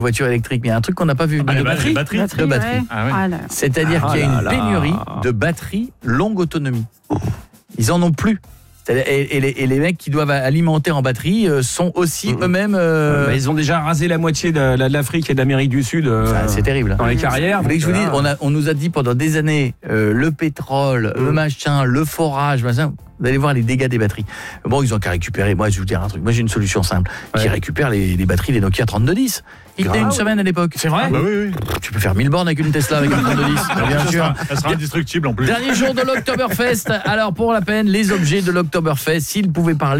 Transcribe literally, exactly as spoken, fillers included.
voiture électrique, mais il y a un truc qu'on n'a pas vu. Ah, de les batterie, batteries. de batterie. Ouais. Ah ouais. Ah là. C'est-à-dire Ah qu'il y a là une là. pénurie de batteries longue autonomie. Ils en ont plus. C'est-à-dire, et, et, les, et les mecs qui doivent alimenter en batterie euh, sont aussi Mmh. eux-mêmes. Euh... Bah, ils ont déjà rasé la moitié de, de l'Afrique et d'Amérique du Sud. Euh, Enfin, c'est terrible. Dans les carrières. Vous voulez que je vous donc, dise, on, a, on nous a dit pendant des années euh, le pétrole, Mmh. le machin, le forage, machin. Vous allez voir les dégâts des batteries. Bon, ils ont qu'à récupérer. Moi, je vais vous dire un truc. Moi, j'ai une solution simple. Qui Ouais. récupère les, les batteries des Nokia trente-deux dix. Il tenait une semaine à l'époque. C'est vrai. Ah, Bah oui, oui. Tu peux faire mille bornes avec une Tesla avec une trente-deux dix. Bien Elle sûr. sera, elle sera indestructible en plus. Dernier jour de l'Oktoberfest. Alors, pour la peine, les objets de l'Oktoberfest, s'ils pouvaient parler.